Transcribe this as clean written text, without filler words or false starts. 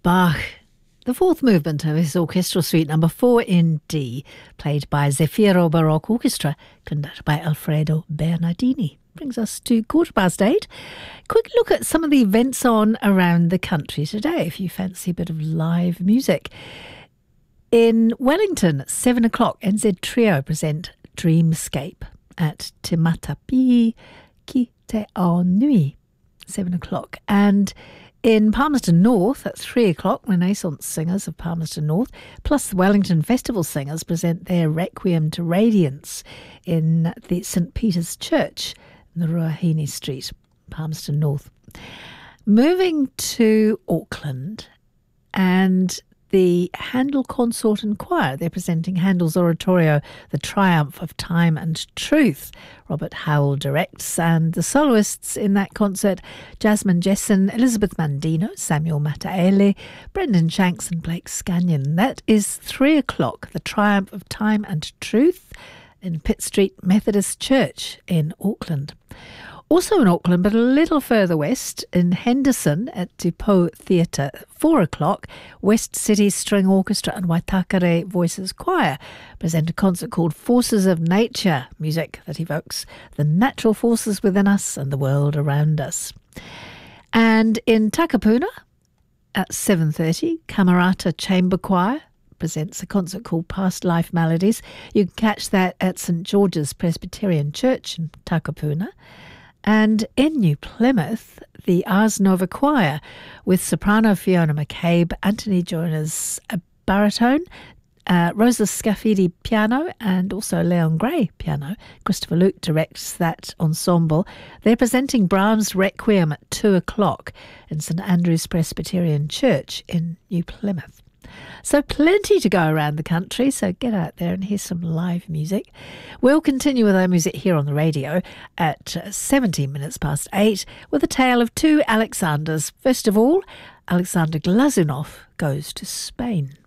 Bach, the fourth movement of his orchestral suite number 4 in D, played by Zefiro Baroque Orchestra, conducted by Alfredo Bernardini. Brings us to 8:15. Quick look at some of the events on around the country today, if you fancy a bit of live music. In Wellington at 7 o'clock, NZ Trio present Dreamscape at Te Matapihi Ki Te Ao Nui, 7 o'clock. And in Palmerston North at 3 o'clock, Renaissance Singers of Palmerston North, plus the Wellington Festival Singers present their Requiem to Radiance in the St. Peter's Church in the Ruahine Street, Palmerston North. Moving to Auckland and the Handel Consort and Choir. They're presenting Handel's oratorio, The Triumph of Time and Truth. Robert Howell directs, and the soloists in that concert, Jasmine Jessen, Elizabeth Mandino, Samuel Mataele, Brendan Shanks and Blake Scannion. That is 3 o'clock, The Triumph of Time and Truth in Pitt Street Methodist Church in Auckland. Also in Auckland, but a little further west, in Henderson at Depot Theatre, 4 o'clock, West City String Orchestra and Waitakere Voices Choir present a concert called Forces of Nature, music that evokes the natural forces within us and the world around us. And in Takapuna at 7:30, Camerata Chamber Choir presents a concert called Past Life Melodies. You can catch that at St George's Presbyterian Church in Takapuna. And in New Plymouth, the Ars Nova Choir with soprano Fiona McCabe, Anthony Jonas baritone, Rosa Scafidi piano, and also Leon Gray piano. Christopher Luke directs that ensemble. They're presenting Brahms' Requiem at 2 o'clock in St Andrew's Presbyterian Church in New Plymouth. So plenty to go around the country, so get out there and hear some live music. We'll continue with our music here on the radio at 17 minutes past 8 with a tale of two Alexanders. First of all, Alexander Glazunov goes to Spain.